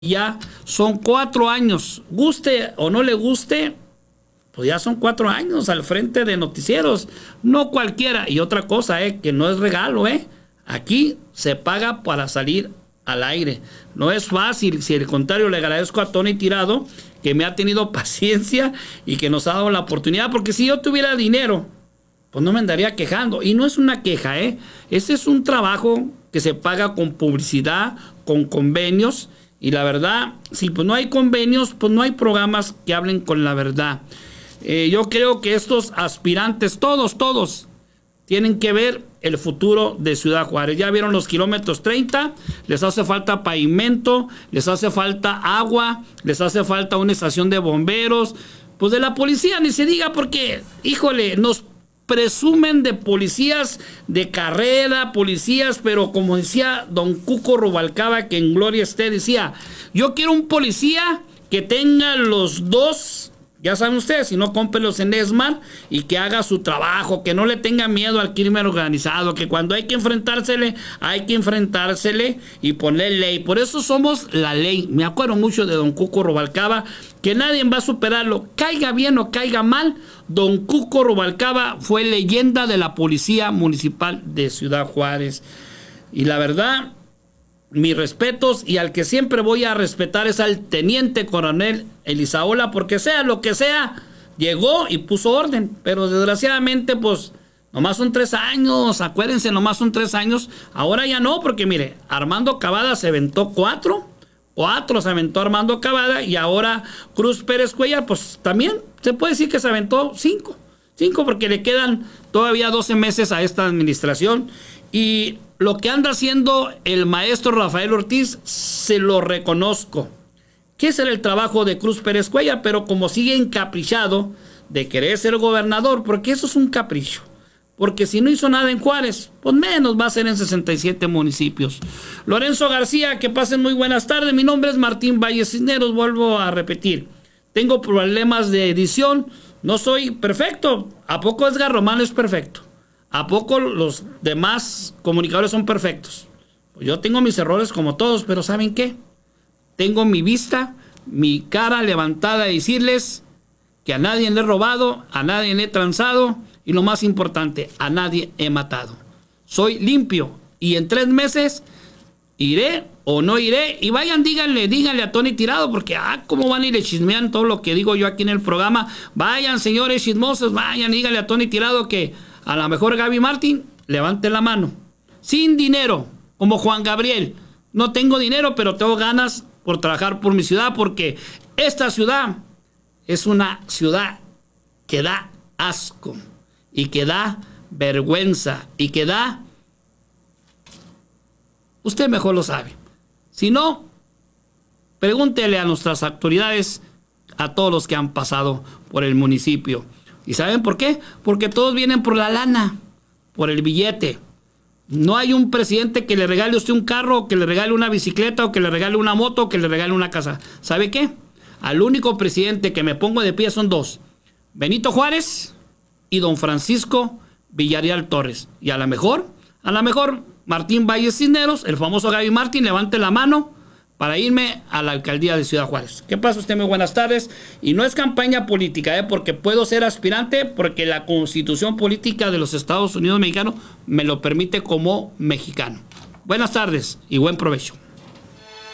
Ya son 4 años, guste o no le guste, pues ya son 4 años al frente de noticieros, no cualquiera. Y otra cosa, que no es regalo, aquí se paga para salir al aire. No es fácil, si al contrario le agradezco a Tony Tirado, que me ha tenido paciencia y que nos ha dado la oportunidad, porque si yo tuviera dinero, pues no me andaría quejando. Y no es una queja, ese es un trabajo que se paga con publicidad, con convenios. Y la verdad, si pues no hay convenios, pues no hay programas que hablen con la verdad. Yo creo que estos aspirantes, todos, tienen que ver el futuro de Ciudad Juárez. Ya vieron los kilómetros 30, les hace falta pavimento, les hace falta agua, les hace falta una estación de bomberos. Pues de la policía ni se diga porque, híjole, nos presumen de policías de carrera, policías, pero como decía don Cuco Rubalcaba, que en gloria esté, decía, yo quiero un policía que tenga los dos, ya saben ustedes, si no, cómprelos en Esmar y que haga su trabajo, que no le tenga miedo al crimen organizado, que cuando hay que enfrentársele y poner ley. Por eso somos la ley. Me acuerdo mucho de don Cuco Rubalcaba, que nadie va a superarlo, caiga bien o caiga mal. Don Cuco Rubalcaba fue leyenda de la Policía Municipal de Ciudad Juárez. Y la verdad, mis respetos, y al que siempre voy a respetar es al teniente coronel Elizaola, porque sea lo que sea, llegó y puso orden. Pero desgraciadamente, pues, nomás son 3 años, acuérdense, nomás son 3 años. Ahora ya no, porque mire, Armando Cavada se aventó 4 se aventó Armando Cavada, y ahora Cruz Pérez Cuellar, pues también se puede decir que se aventó 5 porque le quedan todavía 12 meses a esta administración. Y lo que anda haciendo el maestro Rafael Ortiz, se lo reconozco, que ese era el trabajo de Cruz Pérez Cuellar, pero como sigue encaprichado de querer ser gobernador, porque eso es un capricho. Porque si no hizo nada en Juárez, pues menos va a ser en 67 municipios. Lorenzo García, que pasen muy buenas tardes. Mi nombre es Martín Valle Cisneros, vuelvo a repetir. Tengo problemas de edición, no soy perfecto. ¿A poco Edgar Román es perfecto? ¿A poco los demás comunicadores son perfectos? Pues yo tengo mis errores como todos, pero ¿saben qué? Tengo mi vista, mi cara levantada a decirles que a nadie le he robado, a nadie le he transado, y lo más importante, a nadie he matado. Soy limpio y en 3 meses iré o no iré. Y vayan, díganle a Tony Tirado, porque cómo van y le chismean todo lo que digo yo aquí en el programa. Vayan, señores chismosos, vayan, díganle a Tony Tirado que a lo mejor Gaby Martín levante la mano. Sin dinero, como Juan Gabriel. No tengo dinero, pero tengo ganas por trabajar por mi ciudad, porque esta ciudad es una ciudad que da asco, y que da vergüenza, y que da... Usted mejor lo sabe. Si no, pregúntele a nuestras autoridades, a todos los que han pasado por el municipio. ¿Y saben por qué? Porque todos vienen por la lana, por el billete. No hay un presidente que le regale a usted un carro, o que le regale una bicicleta, o que le regale una moto, o que le regale una casa. ¿Sabe qué? Al único presidente que me pongo de pie son 2. Benito Juárez y don Francisco Villarreal Torres. Y a lo mejor, Martín Valle Cisneros, el famoso Gaby Martín, levante la mano para irme a la alcaldía de Ciudad Juárez. ¿Qué pasa usted? Muy buenas tardes. Y no es campaña política, porque puedo ser aspirante, porque la Constitución Política de los Estados Unidos Mexicanos me lo permite como mexicano. Buenas tardes y buen provecho.